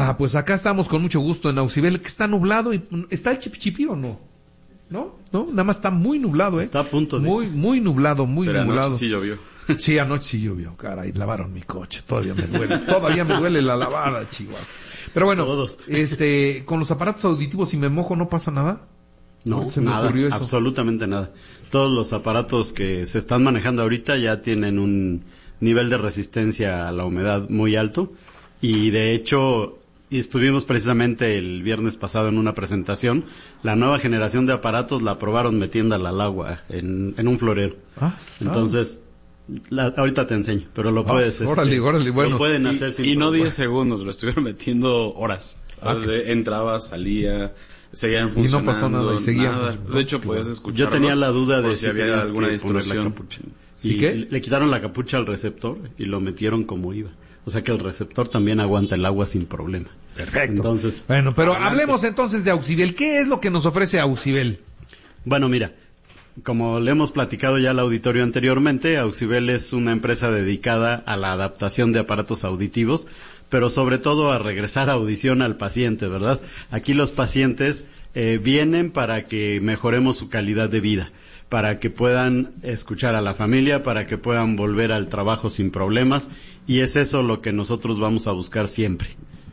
Pues acá estamos con mucho gusto en Auxibel, que está nublado y ¿está el chipichipi o no? ¿No? Nada más está muy nublado, Está a punto de... Muy nublado, muy Pero nublado. Anoche sí llovió. Sí, anoche sí llovió, caray, lavaron mi coche, todavía me duele la lavada, Chihuahua. Pero bueno, Todos. con los aparatos auditivos, si me mojo, ¿no pasa nada? No, se me nada, ocurrió eso. absolutamente nada. Todos los aparatos que se están manejando ahorita ya tienen un nivel de resistencia a la humedad muy alto, y de hecho estuvimos precisamente el viernes pasado en una presentación. La nueva generación de aparatos la probaron metiéndola al agua en un florero. Entonces ahorita te enseño, pero lo puedes órale, bueno. lo pueden hacer sin y no problema. 10 segundos, lo estuvieron metiendo horas. Entraba, salía, seguían funcionando. Y no pasó nada, y seguían funcionando. De hecho, podías escuchar. Yo tenía la duda de si había alguna distorsión. capucha. ¿Sí Y qué? le quitaron la capucha al receptor y lo metieron como iba. O sea que el receptor también aguanta el agua sin problema. Perfecto. Entonces, bueno, pero adelante. hablemos entonces de Auxibel. ¿Qué es lo que nos ofrece Auxibel? Bueno, mira, como le hemos platicado ya al auditorio anteriormente, Auxibel es una empresa dedicada a la adaptación de aparatos auditivos, pero sobre todo a regresar audición al paciente, ¿verdad? Aquí los pacientes vienen para que mejoremos su calidad de vida, para que puedan escuchar a la familia, para que puedan volver al trabajo sin problemas, y es eso lo que nosotros vamos a buscar siempre.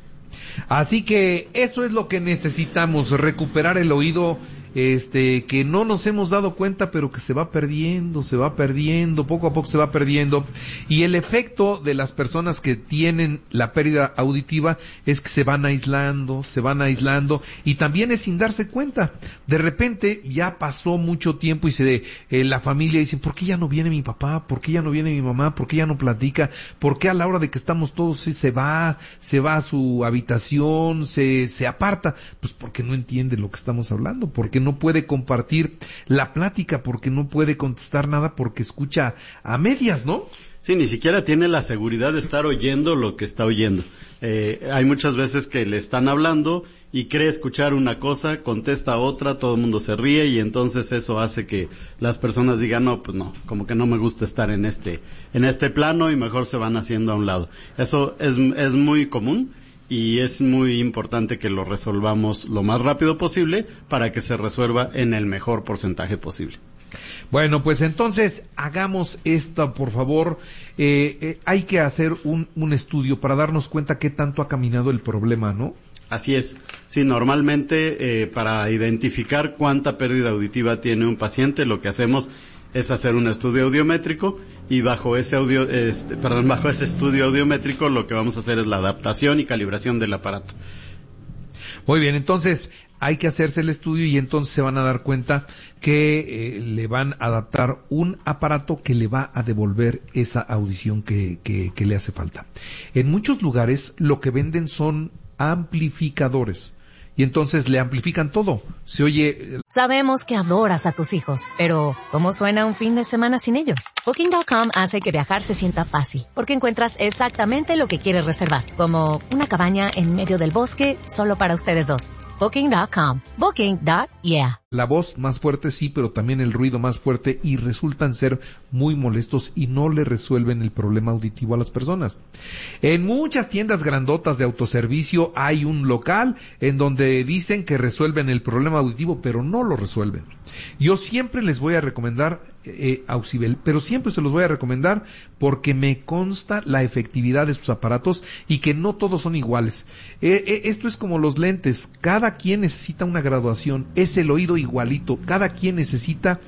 Así que eso es lo que necesitamos, recuperar el oído, que no nos hemos dado cuenta, pero que se va perdiendo, poco a poco se va perdiendo. Y el efecto de las personas que tienen la pérdida auditiva es que se van aislando, y también es sin darse cuenta. De repente ya pasó mucho tiempo y la familia dice, ¿por qué ya no viene mi papá? ¿Por qué ya no viene mi mamá? ¿Por qué ya no platica? ¿Por qué a la hora de que estamos todos se va a su habitación, se aparta? Pues porque no entiende lo que estamos hablando, porque no puede compartir la plática, porque no puede contestar nada, porque escucha a medias, ¿no? Sí, ni siquiera tiene la seguridad de estar oyendo lo que está oyendo. Hay muchas veces que le están hablando y cree escuchar una cosa, contesta otra, todo el mundo se ríe, y entonces eso hace que las personas digan, no, pues no, como que no me gusta estar en este plano, y mejor se van haciendo a un lado. Eso es muy común. Y es muy importante que lo resolvamos lo más rápido posible para que se resuelva en el mejor porcentaje posible. Bueno, pues entonces hagamos esto, por favor. Hay que hacer un estudio para darnos cuenta qué tanto ha caminado el problema, ¿no? Así es. Sí, normalmente para identificar cuánta pérdida auditiva tiene un paciente, lo que hacemos es hacer un estudio audiométrico, y bajo ese estudio audiométrico lo que vamos a hacer es la adaptación y calibración del aparato. Muy bien, entonces hay que hacerse el estudio, y entonces se van a dar cuenta que le van a adaptar un aparato que le va a devolver esa audición que le hace falta. En muchos lugares lo que venden son amplificadores, y entonces le amplifican todo. Se oye... Sabemos que adoras a tus hijos, pero ¿cómo suena un fin de semana sin ellos? Booking.com hace que viajar se sienta fácil, porque encuentras exactamente lo que quieres reservar, como una cabaña en medio del bosque solo para ustedes dos. Booking.com. Booking.yeah. La voz más fuerte sí, pero también el ruido más fuerte, y resultan ser muy molestos y no le resuelven el problema auditivo a las personas. En muchas tiendas grandotas de autoservicio hay un local en donde dicen que resuelven el problema auditivo, pero no lo resuelven. Yo siempre les voy a recomendar Auxibel, pero siempre se los voy a recomendar porque me consta la efectividad de sus aparatos y que no todos son iguales. Esto es como los lentes, cada quien necesita una graduación, es el oído igualito, cada quien necesita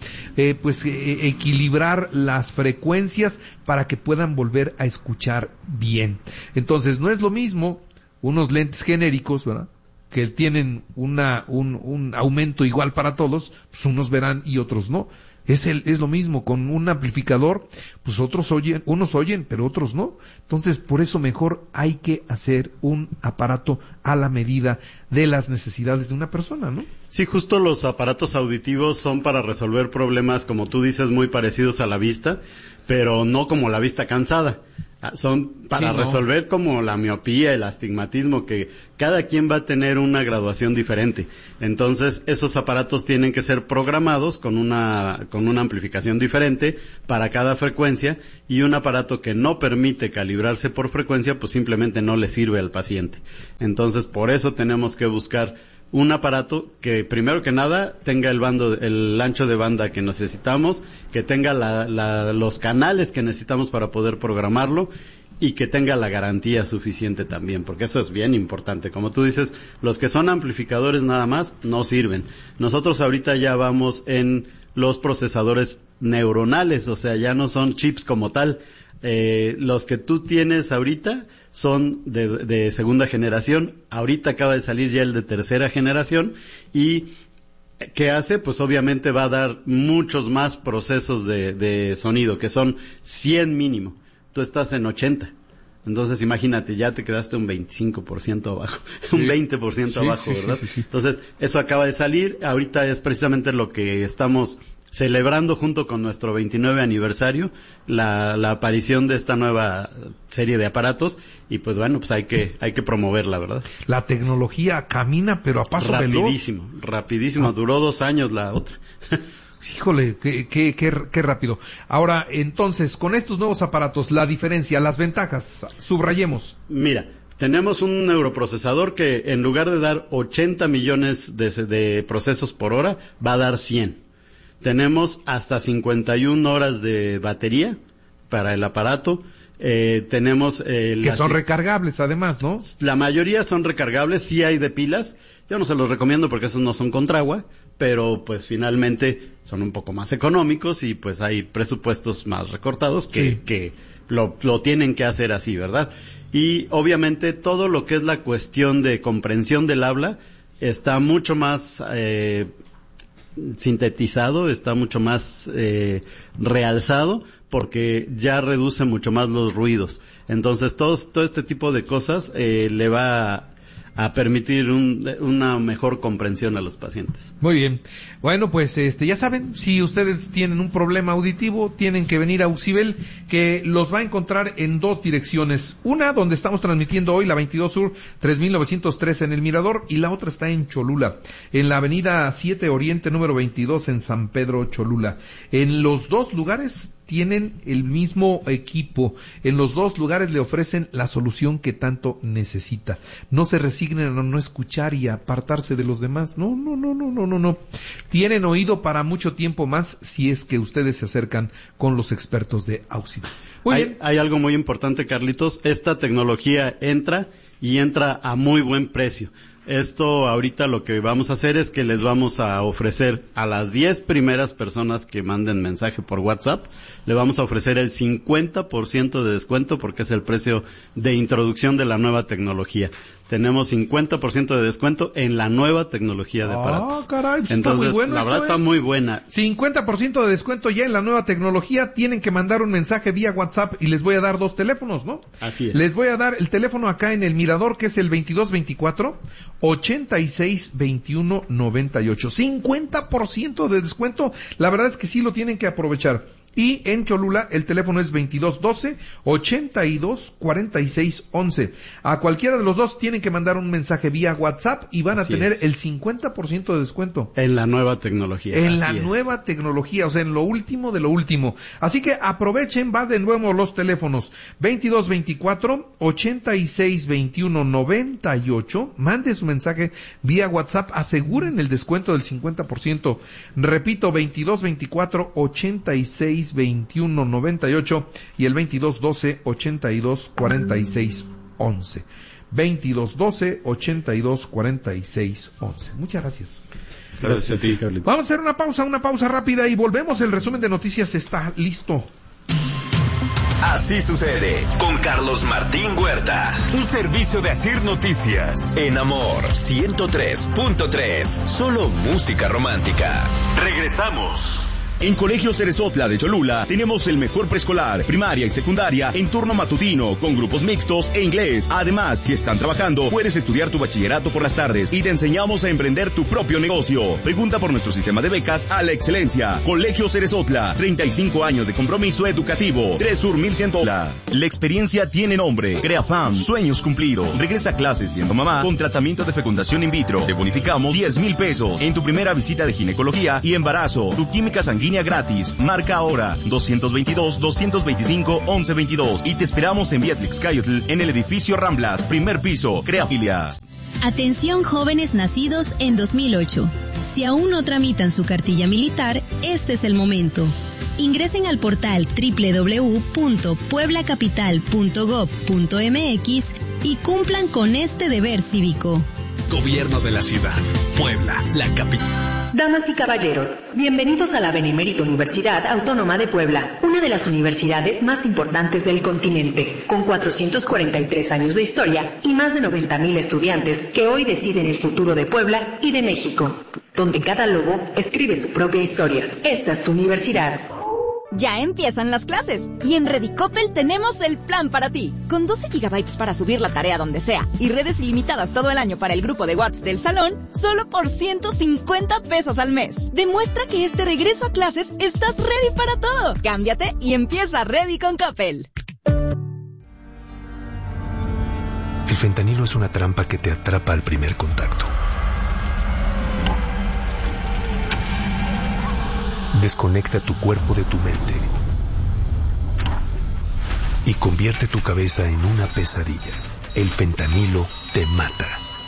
equilibrar las frecuencias para que puedan volver a escuchar bien. Entonces no es lo mismo unos lentes genéricos, ¿verdad?, que tienen un aumento igual para todos, pues unos verán y otros no. Es lo mismo con un amplificador, pues unos oyen, pero otros no. Entonces, por eso mejor hay que hacer un aparato a la medida de las necesidades de una persona, ¿no? Sí, justo los aparatos auditivos son para resolver problemas, como tú dices, muy parecidos a la vista, pero no como la vista cansada. Son para resolver como la miopía, el astigmatismo, que cada quien va a tener una graduación diferente. Entonces, esos aparatos tienen que ser programados con una amplificación diferente para cada frecuencia, y un aparato que no permite calibrarse por frecuencia, pues simplemente no le sirve al paciente. Entonces, por eso tenemos que buscar un aparato que, primero que nada, tenga el ancho de banda que necesitamos, que tenga los canales que necesitamos para poder programarlo, y que tenga la garantía suficiente también, porque eso es bien importante. Como tú dices, los que son amplificadores nada más no sirven. Nosotros ahorita ya vamos en los procesadores neuronales, o sea, ya no son chips como tal. Los que tú tienes ahorita son de segunda generación. Ahorita acaba de salir ya el de tercera generación, y ¿qué hace? Pues obviamente va a dar muchos más procesos de sonido, que son 100 mínimo. Tú estás en 80. Entonces imagínate, ya te quedaste un 25% abajo, un 20% abajo, ¿verdad? Sí. Entonces, eso acaba de salir. Ahorita es precisamente lo que estamos celebrando junto con nuestro 29 aniversario, la aparición de esta nueva serie de aparatos, y pues bueno, pues hay que promoverla, ¿verdad? La tecnología camina, pero a paso veloz. Rapidísimo, duró 2 años la otra. Híjole, qué rápido. Ahora, entonces, con estos nuevos aparatos, la diferencia, las ventajas, subrayemos. Mira, tenemos un neuroprocesador que en lugar de dar 80 millones de procesos por hora, va a dar 100. Tenemos hasta 51 horas de batería para el aparato. Tenemos que son recargables además, ¿no? La mayoría son recargables, sí hay de pilas. Yo no se los recomiendo porque esos no son contra agua, pero pues finalmente son un poco más económicos, y pues hay presupuestos más recortados que lo tienen que hacer así, ¿verdad? Y obviamente todo lo que es la cuestión de comprensión del habla está mucho más sintetizado, está mucho más realzado, porque ya reduce mucho más los ruidos. Entonces todo este tipo de cosas le va a permitir una mejor comprensión a los pacientes. Muy bien. Bueno, pues ya saben, si ustedes tienen un problema auditivo, tienen que venir a Auxibel, que los va a encontrar en 2 direcciones. Una, donde estamos transmitiendo hoy, la 22 Sur 3913 en El Mirador, y la otra está en Cholula, en la avenida 7 Oriente número 22 en San Pedro, Cholula. En los 2 lugares tienen el mismo equipo. En los 2 lugares le ofrecen la solución que tanto necesita. No se resignen a no escuchar y a apartarse de los demás. No. Tienen oído para mucho tiempo más si es que ustedes se acercan con los expertos de Auxibel. Hay algo muy importante, Carlitos. Esta tecnología entra a muy buen precio. Esto ahorita lo que vamos a hacer es que les vamos a ofrecer a las 10 primeras personas que manden mensaje por WhatsApp, le vamos a ofrecer el 50% de descuento, porque es el precio de introducción de la nueva tecnología. Tenemos 50% de descuento en la nueva tecnología de aparatos. Caray, pues entonces, está muy bueno, la verdad está muy buena. 50% de descuento ya en la nueva tecnología. Tienen que mandar un mensaje vía WhatsApp, y les voy a dar 2 teléfonos, ¿no? Así es. Les voy a dar el teléfono acá en El Mirador, que es el 2224-862198. 50% de descuento. La verdad es que sí lo tienen que aprovechar. Y en Cholula el teléfono es 2212-824611. A cualquiera de los 2 tienen que mandar un mensaje vía WhatsApp, y van a tener el 50% de descuento. En la nueva tecnología. Nueva tecnología, o sea, en lo último de lo último. Así que aprovechen, va de nuevo los teléfonos. 2224-862198. Mande su mensaje vía WhatsApp, aseguren el descuento del 50%. Repito, 2224-862198 y el 2212-824611. 2212-824611. Muchas gracias. Gracias a ti, Carlitos. Vamos a hacer una pausa rápida, y volvemos. El resumen de noticias está listo. Así sucede con Carlos Martín Huerta. Un servicio de Asir Noticias. En Amor 103.3. Solo música romántica. Regresamos. En Colegio Cerezotla de Cholula tenemos el mejor preescolar, primaria y secundaria en turno matutino, con grupos mixtos e inglés. Además, si están trabajando, puedes estudiar tu bachillerato por las tardes y te enseñamos a emprender tu propio negocio. Pregunta por nuestro sistema de becas a la excelencia. Colegio Cerezotla, 35 años de compromiso educativo. 3 Sur 1100. La experiencia tiene nombre. CreaFam, sueños cumplidos. Regresa a clases siendo mamá con tratamiento de fecundación in vitro. Te bonificamos 10,000 pesos en tu primera visita de ginecología y embarazo. Tu química sanguínea gratis. Marca ahora 222-225-1122 y te esperamos en Beatrix Cayotl en el edificio Ramblas, primer piso. Crea Filias. Atención jóvenes nacidos en 2008. Si aún no tramitan su cartilla militar, este es el momento. Ingresen al portal www.pueblacapital.gov.mx y cumplan con este deber cívico. Gobierno de la Ciudad. Puebla, la capital. Damas y caballeros, bienvenidos a la Benemérita Universidad Autónoma de Puebla, una de las universidades más importantes del continente, con 443 años de historia y más de 90,000 estudiantes que hoy deciden el futuro de Puebla y de México, donde cada lobo escribe su propia historia. Esta es tu universidad. Ya empiezan las clases y en Redicopel tenemos el plan para ti. Con 12 GB para subir la tarea donde sea y redes ilimitadas todo el año para el grupo de WhatsApp del salón, solo por 150 pesos al mes. Demuestra que este regreso a clases estás ready para todo. Cámbiate y empieza Ready con Coppel. El fentanilo es una trampa que te atrapa al primer contacto. Desconecta tu cuerpo de tu mente y convierte tu cabeza en una pesadilla. El fentanilo te mata.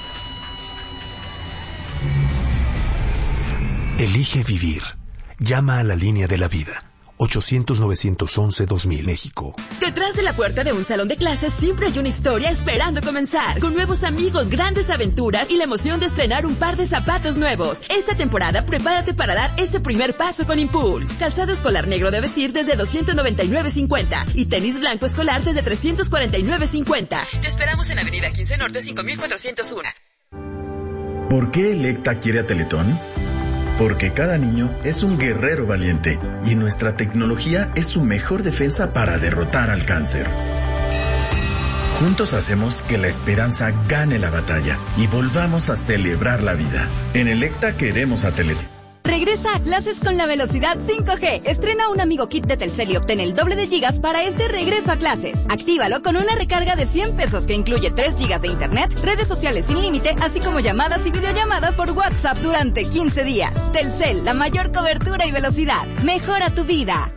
Elige vivir. Llama a la línea de la vida. 800-911-2000, México. Detrás de la puerta de un salón de clases siempre hay una historia esperando comenzar. Con nuevos amigos, grandes aventuras y la emoción de estrenar un par de zapatos nuevos. Esta temporada prepárate para dar ese primer paso con Impulse. Calzado escolar negro de vestir desde $299.50 y tenis blanco escolar desde $349.50. Te esperamos en Avenida 15 Norte 5401. ¿Por qué Electa quiere a Teletón? Porque cada niño es un guerrero valiente y nuestra tecnología es su mejor defensa para derrotar al cáncer. Juntos hacemos que la esperanza gane la batalla y volvamos a celebrar la vida. En Electa queremos a Teletón. Regresa a clases con la velocidad 5G. Estrena un Amigo Kit de Telcel y obtén el doble de gigas para este regreso a clases. Actívalo con una recarga de 100 pesos que incluye 3 gigas de internet, redes sociales sin límite, así como llamadas y videollamadas por WhatsApp durante 15 días. Telcel, la mayor cobertura y velocidad. Mejora tu vida.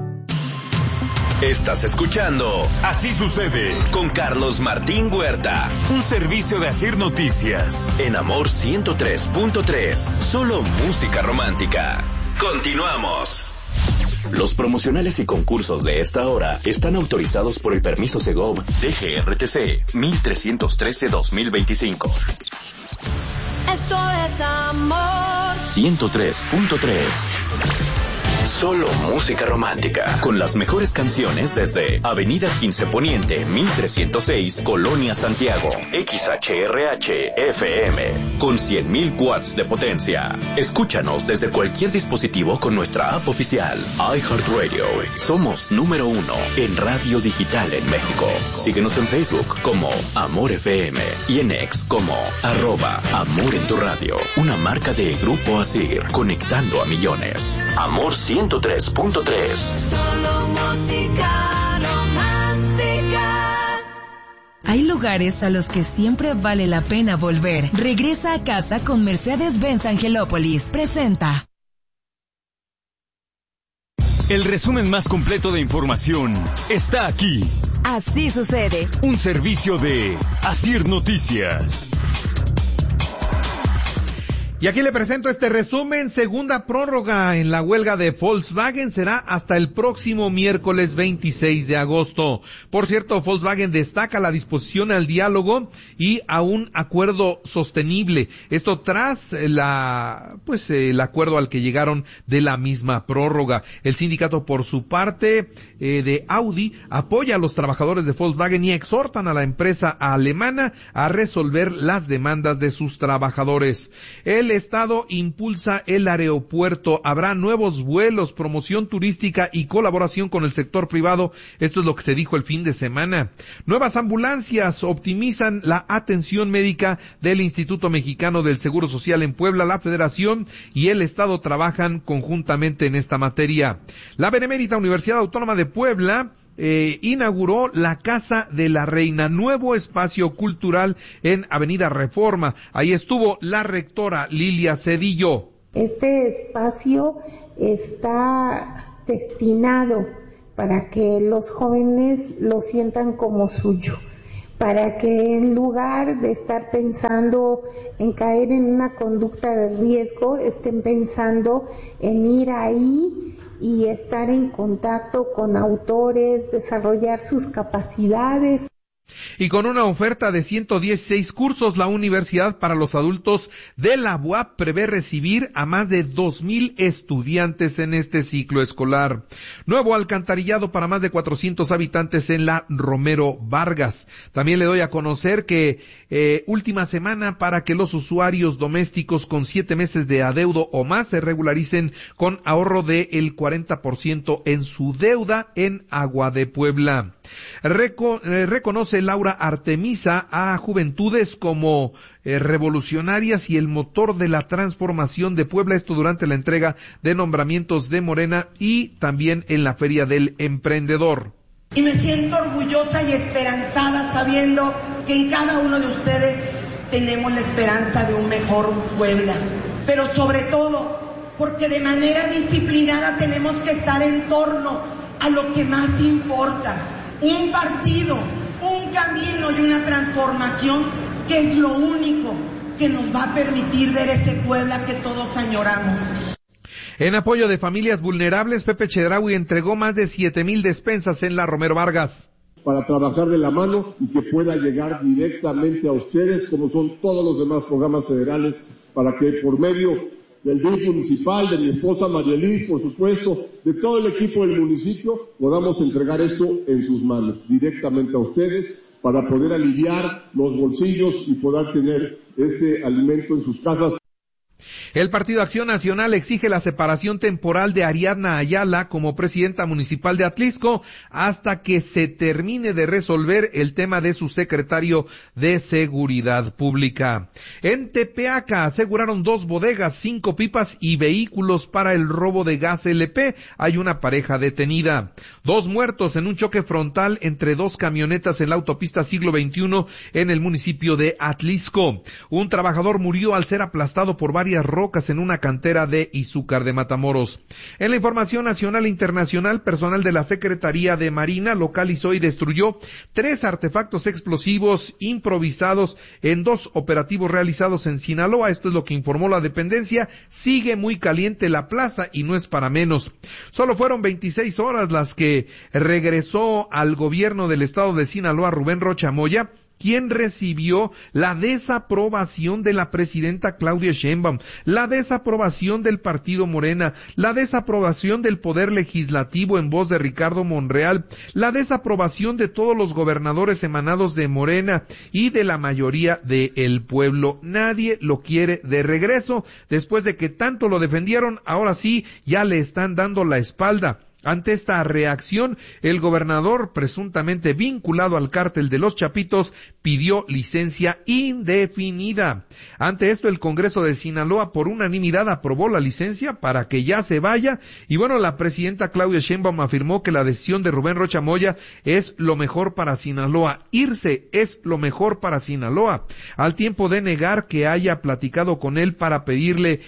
Estás escuchando Así Sucede con Carlos Martín Huerta. Un servicio de Asir Noticias. En Amor 103.3. Solo música romántica. Continuamos. Los promocionales y concursos de esta hora están autorizados por el permiso Segov DGRTC 1313-2025. Esto es Amor 103.3. Solo música romántica, con las mejores canciones desde Avenida 15 Poniente, 1306, Colonia Santiago, XHRH FM, con 100,000 watts de potencia. Escúchanos desde cualquier dispositivo con nuestra app oficial, iHeartRadio. Somos número 1 en radio digital en México. Síguenos en Facebook como Amor FM y en X como @Amor en tu radio. Una marca de Grupo Asir, conectando a millones. Amor 103.3. Solo música romántica. Hay lugares a los que siempre vale la pena volver. Regresa a casa con Mercedes-Benz Angelópolis. Presenta. El resumen más completo de información está aquí. Así sucede. Un servicio de Asir Noticias. Y aquí le presento este resumen. Segunda prórroga en la huelga de Volkswagen será hasta el próximo miércoles 26 de agosto. Por cierto, Volkswagen destaca la disposición al diálogo y a un acuerdo sostenible. Esto tras el acuerdo al que llegaron de la misma prórroga. El sindicato, por su parte, de Audi, apoya a los trabajadores de Volkswagen y exhortan a la empresa alemana a resolver las demandas de sus trabajadores. El El Estado impulsa el aeropuerto. Habrá nuevos vuelos, promoción turística y colaboración con el sector privado. Esto es lo que se dijo el fin de semana. Nuevas ambulancias optimizan la atención médica del Instituto Mexicano del Seguro Social en Puebla. La Federación y el Estado trabajan conjuntamente en esta materia. La Benemérita Universidad Autónoma de Puebla inauguró la Casa de la Reina, nuevo espacio cultural en Avenida Reforma. Ahí estuvo la rectora Lilia Cedillo. Este espacio está destinado para que los jóvenes lo sientan como suyo, para que en lugar de estar pensando en caer en una conducta de riesgo, estén pensando en ir ahí y estar en contacto con autores, desarrollar sus capacidades. Y con una oferta de 116 cursos, la Universidad para los Adultos de la UAP prevé recibir a más de 2,000 estudiantes en este ciclo escolar. Nuevo alcantarillado para más de 400 habitantes en la Romero Vargas. También le doy a conocer que última semana para que los usuarios domésticos con 7 meses de adeudo o más se regularicen con ahorro del 40% en su deuda en Agua de Puebla. Reconoce Laura Artemisa a juventudes como revolucionarias y el motor de la transformación de Puebla, esto durante la entrega de nombramientos de Morena y también en la Feria del Emprendedor. Y me siento orgullosa y esperanzada sabiendo que en cada uno de ustedes tenemos la esperanza de un mejor Puebla, pero sobre todo porque de manera disciplinada tenemos que estar en torno a lo que más importa. Un partido, un camino y una transformación que es lo único que nos va a permitir ver ese Puebla que todos añoramos. En apoyo de familias vulnerables, Pepe Chedraui entregó más de 7,000 despensas en la Romero Vargas. Para trabajar de la mano y que pueda llegar directamente a ustedes, como son todos los demás programas federales, para que por medio del DIF municipal, de mi esposa María Liz, por supuesto, de todo el equipo del municipio, podamos entregar esto en sus manos, directamente a ustedes, para poder aliviar los bolsillos y poder tener este alimento en sus casas. El Partido Acción Nacional exige la separación temporal de Ariadna Ayala como presidenta municipal de Atlixco hasta que se termine de resolver el tema de su secretario de Seguridad Pública. En Tepeaca aseguraron 2 bodegas, 5 pipas y vehículos para el robo de gas LP. Hay una pareja detenida. 2 muertos en un choque frontal entre 2 camionetas en la autopista Siglo XXI en el municipio de Atlixco. Un trabajador murió al ser aplastado por varias rocas en una cantera de Izúcar de Matamoros. En la información nacional e internacional, personal de la Secretaría de Marina localizó y destruyó 3 artefactos explosivos improvisados en 2 operativos realizados en Sinaloa. Esto es lo que informó la dependencia. Sigue muy caliente la plaza y no es para menos. Solo fueron 26 horas las que regresó al gobierno del estado de Sinaloa Rubén Rocha Moya, quien recibió la desaprobación de la presidenta Claudia Sheinbaum, la desaprobación del partido Morena, la desaprobación del Poder Legislativo en voz de Ricardo Monreal, la desaprobación de todos los gobernadores emanados de Morena y de la mayoría del pueblo. Nadie lo quiere de regreso. Después de que tanto lo defendieron, ahora sí ya le están dando la espalda. Ante esta reacción, el gobernador, presuntamente vinculado al cártel de los Chapitos, pidió licencia indefinida. Ante esto, el Congreso de Sinaloa por unanimidad aprobó la licencia para que ya se vaya. Y bueno, la presidenta Claudia Sheinbaum afirmó que la decisión de Rubén Rocha Moya es lo mejor para Sinaloa. Irse es lo mejor para Sinaloa. Al tiempo de negar que haya platicado con él para pedirle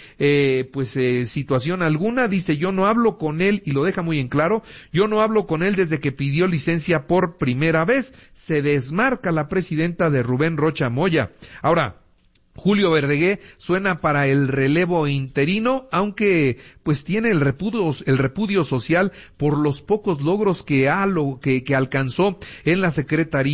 situación alguna, dice: yo no hablo con él, y lo deja muy en claro, yo no hablo con él desde que pidió licencia por primera vez. Se desmarca la presidenta de Rubén Rocha Moya. Ahora, Julio Verdegué suena para el relevo interino, aunque pues tiene el repudio social por los pocos logros que alcanzó en la Secretaría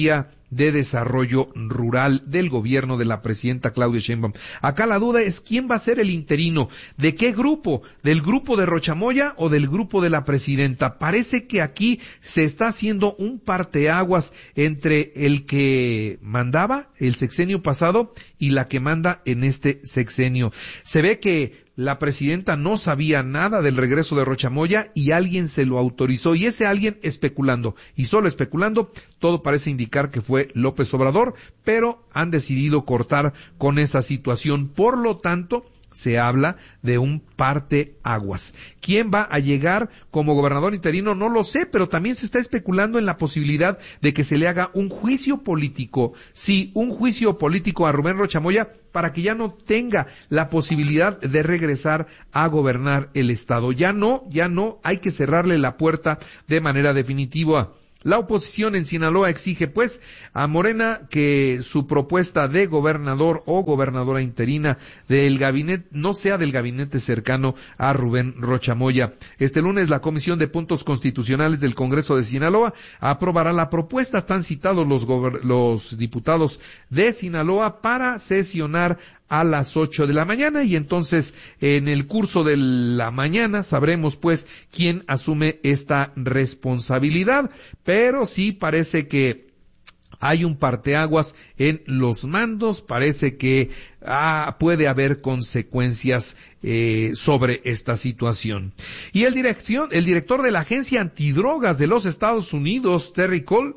de Desarrollo Rural del gobierno de la presidenta Claudia Sheinbaum. Acá la duda es quién va a ser el interino, ¿de qué grupo? ¿Del grupo de Rochamoya o del grupo de la presidenta? Parece que aquí se está haciendo un parteaguas entre el que mandaba el sexenio pasado y la que manda en este sexenio. Se ve que la presidenta no sabía nada del regreso de Rochamoya y alguien se lo autorizó, y ese alguien especulando, y solo especulando, todo parece indicar que fue López Obrador, pero han decidido cortar con esa situación. Por lo tanto, se habla de un parteaguas. ¿Quién va a llegar como gobernador interino? No lo sé, pero también se está especulando en la posibilidad de que se le haga un juicio político. Sí, un juicio político a Rubén Rochamoya para que ya no tenga la posibilidad de regresar a gobernar el estado. Ya no, hay que cerrarle la puerta de manera definitiva. La oposición en Sinaloa exige, pues, a Morena que su propuesta de gobernador o gobernadora interina del gabinete no sea del gabinete cercano a Rubén Rochamoya. Este lunes la Comisión de Puntos Constitucionales del Congreso de Sinaloa aprobará la propuesta. Están citados los diputados de Sinaloa para sesionar a las 8 de la mañana, y entonces en el curso de la mañana sabremos pues quién asume esta responsabilidad, pero sí parece que hay un parteaguas en los mandos, parece que puede haber consecuencias sobre esta situación. Y el director de la Agencia Antidrogas de los Estados Unidos, Terry Cole,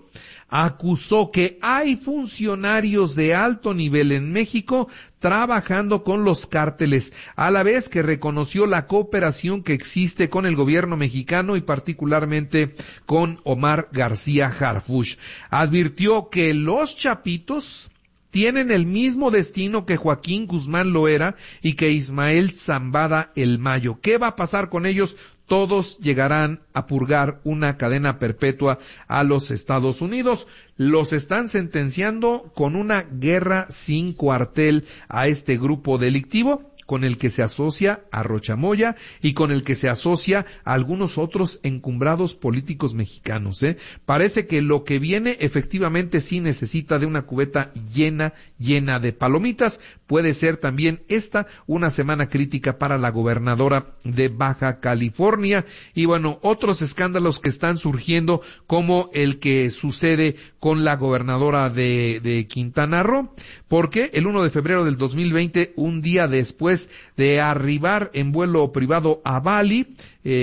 acusó que hay funcionarios de alto nivel en México trabajando con los cárteles, a la vez que reconoció la cooperación que existe con el gobierno mexicano y particularmente con Omar García Harfuch. Advirtió que los chapitos tienen el mismo destino que Joaquín Guzmán Loera y que Ismael Zambada el Mayo. ¿Qué va a pasar con ellos? Todos llegarán a purgar una cadena perpetua a los Estados Unidos. Los están sentenciando con una guerra sin cuartel a este grupo delictivo, con el que se asocia a Rochamoya y con el que se asocia a algunos otros encumbrados políticos mexicanos. Parece que lo que viene efectivamente sí necesita de una cubeta llena de palomitas. Puede ser también esta una semana crítica para la gobernadora de Baja California. Y bueno, otros escándalos que están surgiendo, como el que sucede con la gobernadora de Quintana Roo, porque el 1 de febrero del 2020, un día después de arribar en vuelo privado a Bali,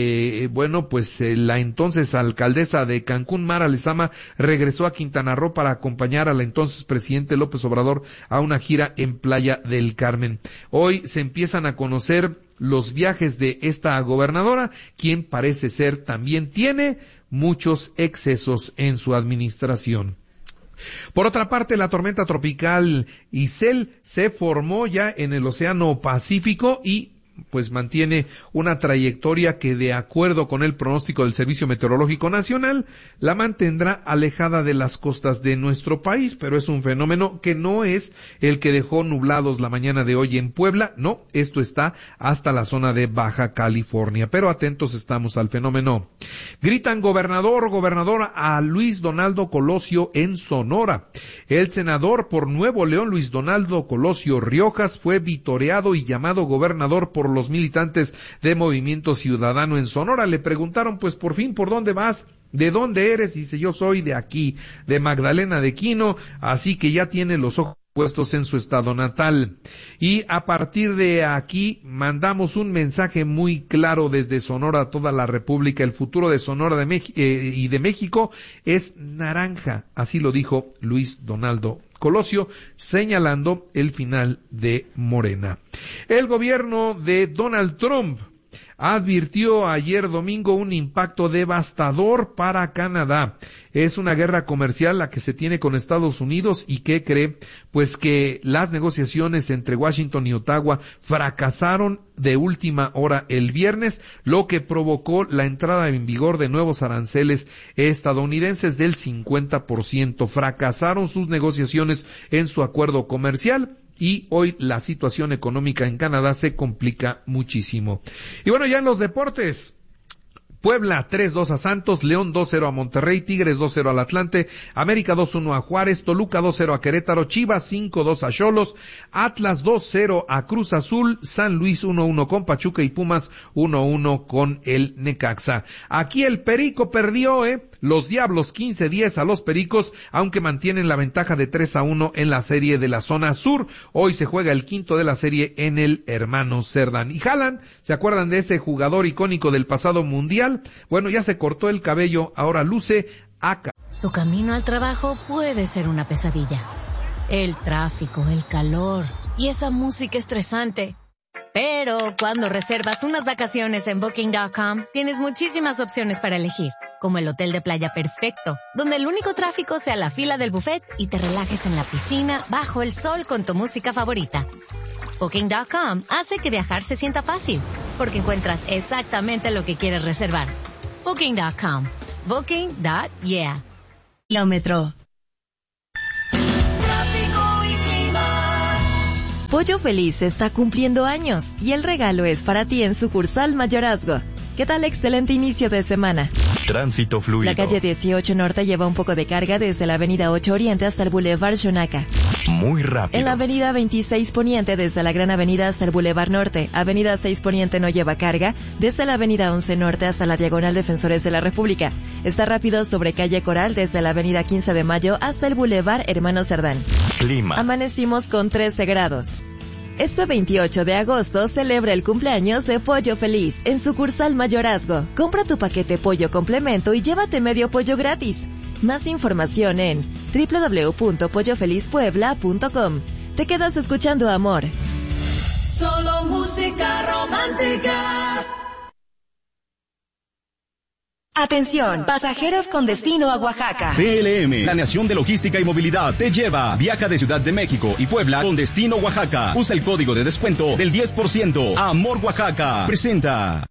la entonces alcaldesa de Cancún, Mara Lezama, regresó a Quintana Roo para acompañar a la entonces presidente López Obrador a una gira en Playa del Carmen. Hoy se empiezan a conocer los viajes de esta gobernadora, quien parece ser también tiene muchos excesos en su administración. Por otra parte, la tormenta tropical Isel se formó ya en el Océano Pacífico y pues mantiene una trayectoria que, de acuerdo con el pronóstico del Servicio Meteorológico Nacional, la mantendrá alejada de las costas de nuestro país, pero es un fenómeno que no es el que dejó nublados la mañana de hoy en Puebla, no, esto está hasta la zona de Baja California, pero atentos estamos al fenómeno. Gritan gobernador a Luis Donaldo Colosio en Sonora. El senador por Nuevo León, Luis Donaldo Colosio Riojas, fue vitoreado y llamado gobernador por los militantes de Movimiento Ciudadano en Sonora. Le preguntaron, pues por fin, ¿por dónde vas? ¿De dónde eres? Y dice, yo soy de aquí, de Magdalena de Quino, así que ya tiene los ojos puestos en su estado natal. Y a partir de aquí mandamos un mensaje muy claro desde Sonora a toda la República. El futuro de Sonora y de México es naranja, así lo dijo Luis Donaldo Colosio, señalando el final de Morena. El gobierno de Donald Trump advirtió ayer domingo un impacto devastador para Canadá. Es una guerra comercial la que se tiene con Estados Unidos y que cree pues que las negociaciones entre Washington y Ottawa fracasaron de última hora el viernes, lo que provocó la entrada en vigor de nuevos aranceles estadounidenses del 50%. Fracasaron sus negociaciones en su acuerdo comercial y hoy la situación económica en Canadá se complica muchísimo. Y bueno, ya en los deportes, Puebla 3-2 a Santos, León 2-0 a Monterrey, Tigres 2-0 al Atlante, América 2-1 a Juárez, Toluca 2-0 a Querétaro, Chivas 5-2 a Xolos, Atlas 2-0 a Cruz Azul, San Luis 1-1 con Pachuca y Pumas 1-1 con el Necaxa. Aquí el Perico perdió, los Diablos 15-10 a los Pericos, aunque mantienen la ventaja de 3-1 en la serie de la zona sur. Hoy se juega el quinto de la serie en el Hermano Cerdán. Y Haaland, ¿se acuerdan de ese jugador icónico del pasado mundial? Bueno, ya se cortó el cabello, ahora luce acá. Tu camino al trabajo puede ser una pesadilla. El tráfico, el calor y esa música estresante. Pero cuando reservas unas vacaciones en Booking.com, tienes muchísimas opciones para elegir, como el hotel de playa perfecto, donde el único tráfico sea la fila del buffet y te relajes en la piscina bajo el sol con tu música favorita. Booking.com hace que viajar se sienta fácil, porque encuentras exactamente lo que quieres reservar. Booking.com. Booking.yeah. Kilómetro. Pollo Feliz está cumpliendo años y el regalo es para ti en sucursal Mayorazgo. ¿Qué tal excelente inicio de semana? Tránsito fluido. La calle 18 Norte lleva un poco de carga desde la avenida 8 Oriente hasta el Boulevard Xonaca. Muy rápido. En la avenida 26 Poniente desde la Gran Avenida hasta el Boulevard Norte. Avenida 6 Poniente no lleva carga desde la avenida 11 Norte hasta la Diagonal Defensores de la República. Está rápido sobre calle Coral desde la avenida 15 de Mayo hasta el Boulevard Hermano Cerdán. Clima. Amanecimos con 13 grados. Este 28 de agosto celebra el cumpleaños de Pollo Feliz en sucursal Mayorazgo. Compra tu paquete pollo complemento y llévate medio pollo gratis. Más información en www.pollofelizpuebla.com. Te quedas escuchando amor. Solo música romántica. Atención, pasajeros con destino a Oaxaca. PLM, Planeación de Logística y Movilidad, te lleva. Viaja de Ciudad de México y Puebla con destino Oaxaca. Usa el código de descuento del 10%. Amor Oaxaca. Presenta.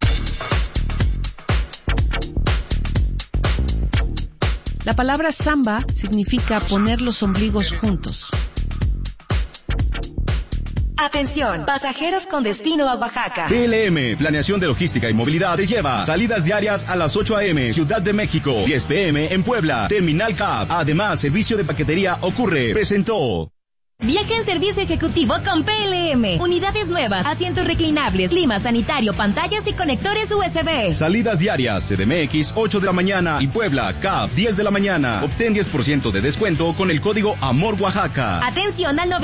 La palabra samba significa poner los ombligos juntos. Atención, pasajeros con destino a Oaxaca. PLM, Planeación de Logística y Movilidad, te lleva. Salidas diarias a las 8 a.m. Ciudad de México, 10 p.m. en Puebla. Terminal CAP. Además, servicio de paquetería ocurre. Presentó. Viaja en servicio ejecutivo con PLM. Unidades nuevas, asientos reclinables, clima sanitario, pantallas y conectores USB. Salidas diarias, CDMX, 8 de la mañana y Puebla, CAP, 10 de la mañana. Obtén 10% de descuento con el código Amor Oaxaca. Atención al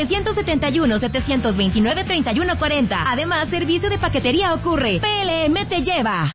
971-729-3140. Además, servicio de paquetería ocurre. PLM te lleva.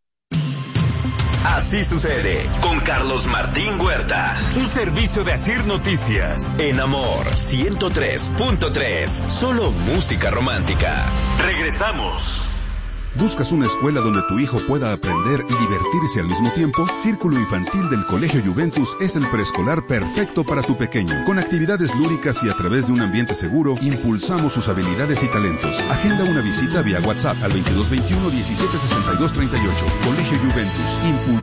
Así sucede con Carlos Martín Huerta. Un servicio de Asir Noticias. En Amor 103.3. Solo música romántica. Regresamos. ¿Buscas una escuela donde tu hijo pueda aprender y divertirse al mismo tiempo? Círculo Infantil del Colegio Juventus es el preescolar perfecto para tu pequeño. Con actividades lúdicas y a través de un ambiente seguro, impulsamos sus habilidades y talentos. Agenda una visita vía WhatsApp al 2221 176238. Colegio Juventus.